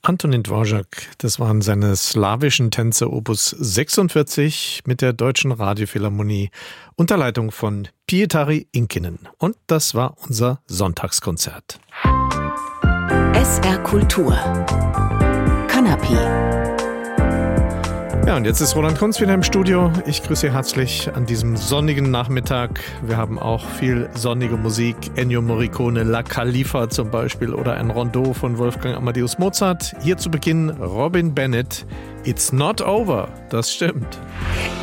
Antonín Dvořák, das waren seine slawischen Tänze Opus 46 mit der Deutschen Radiophilharmonie unter Leitung von Pietari Inkinen. Und das war unser Sonntagskonzert. SR Kultur. Kanapé. Ja, und jetzt ist Roland Kunz wieder im Studio. Ich grüße Sie herzlich an diesem sonnigen Nachmittag. Wir haben auch viel sonnige Musik. Ennio Morricone, La Califa zum Beispiel oder ein Rondeau von Wolfgang Amadeus Mozart. Hier zu Beginn Robin Bennett. It's not over. Das stimmt.